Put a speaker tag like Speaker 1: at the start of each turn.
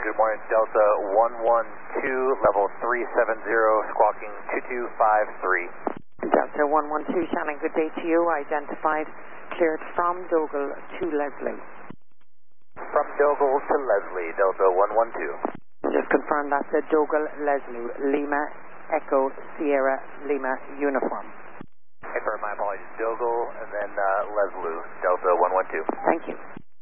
Speaker 1: good morning. Delta 112, level 370, squawking 2253.
Speaker 2: Delta 112, Shannon, good day to you. Identified, cleared from Dogal to Leslie.
Speaker 1: From Dogal to Leslie, Delta 112.
Speaker 2: Just confirm that's a Dogal, Leslie, Lima, Echo, Sierra, Lima, uniform.
Speaker 1: Confirm, my apologies. Dogal and then Leslie, Delta 112.
Speaker 2: Thank you.